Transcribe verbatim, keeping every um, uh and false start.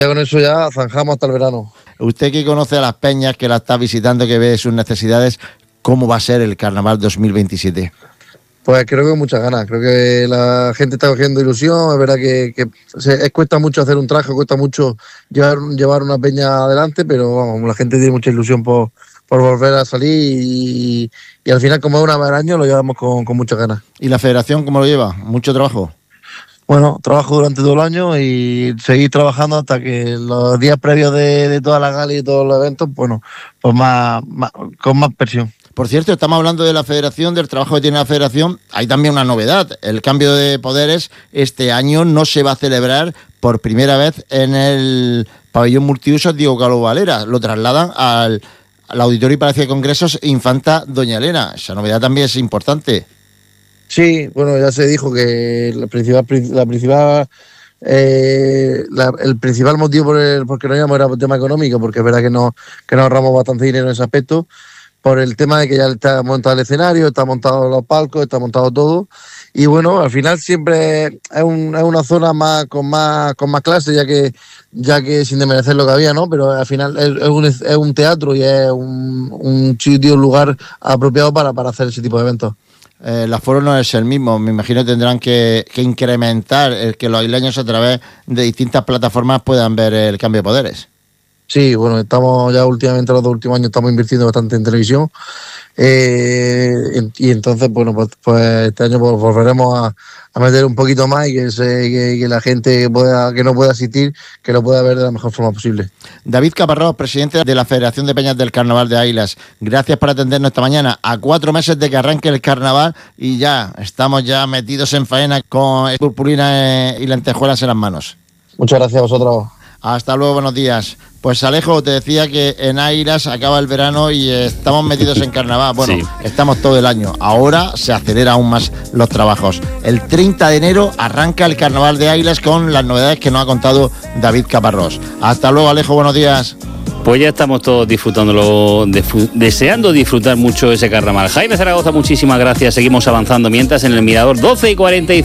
Ya con eso ya zanjamos hasta el verano. Usted que conoce a las peñas, que la está visitando, que ve sus necesidades, ¿cómo va a ser el carnaval dos mil veintisiete? Pues creo que con muchas ganas, creo que la gente está cogiendo ilusión, es verdad que, que se, es, cuesta mucho hacer un traje, cuesta mucho llevar, llevar una peña adelante, pero vamos, la gente tiene mucha ilusión por, por volver a salir y, y al final, como es una vez al año, lo llevamos con, con muchas ganas. ¿Y la federación cómo lo lleva? ¿Mucho trabajo? Bueno, trabajo durante todo el año y seguir trabajando hasta que los días previos de, de toda la gala y de todos los eventos, bueno, pues más, más con más presión. Por cierto, estamos hablando de la federación, del trabajo que tiene la federación. Hay también una novedad. El cambio de poderes este año no se va a celebrar por primera vez en el pabellón multiusos Diego Calvo Valera. Lo trasladan al, al Auditorio y Palacio de Congresos Infanta Doña Elena. Esa novedad también es importante. Sí, bueno, ya se dijo que la principal, la principal eh, la, el principal motivo por el por que no íbamos era por el tema económico, porque es verdad que no, que nos ahorramos bastante dinero en ese aspecto, por el tema de que ya está montado el escenario, está montado los palcos, está montado todo. Y bueno, al final siempre es, un, es una zona más con más con más clase, ya que ya que sin desmerecer lo que había, ¿no? Pero al final es, es, un, es un teatro y es un, un sitio, un lugar apropiado para, para hacer ese tipo de eventos. Eh, el aforo no es el mismo, me imagino que tendrán que, que incrementar el que los isleños a través de distintas plataformas puedan ver el cambio de poderes. Sí, bueno, estamos ya últimamente, los dos últimos años, estamos invirtiendo bastante en televisión. Eh, y entonces, bueno, pues, pues este año pues, volveremos a, a meter un poquito más y que, se, que, que la gente pueda, que no pueda asistir, que lo pueda ver de la mejor forma posible. David Caparrós, presidente de la Federación de Peñas del Carnaval de Águilas, gracias por atendernos esta mañana. A cuatro meses de que arranque el carnaval y ya estamos ya metidos en faena con purpurina y lentejuelas en las manos. Muchas gracias a vosotros. Hasta luego, buenos días. Pues Alejo, te decía que en Águilas acaba el verano y estamos metidos en carnaval. Bueno, sí, estamos todo el año. Ahora se acelera aún más los trabajos. El treinta de enero arranca el carnaval de Águilas con las novedades que nos ha contado David Caparrós. Hasta luego, Alejo, buenos días. Pues ya estamos todos disfrutándolo, deseando disfrutar mucho ese carnaval. Jaime Zaragoza, muchísimas gracias. Seguimos avanzando mientras en el Mirador doce y cuarenta y cinco.